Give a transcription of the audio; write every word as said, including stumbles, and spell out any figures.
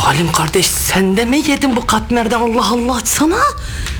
Halim kardeş sen de mi yedin bu katmerden? Allah Allah açsana.